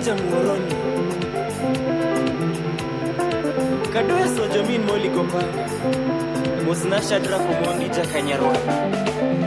Elijah Muhoroni Kadoya Sojomin Moli Gopana Mosna Shadrach Omondi Jakanyarwa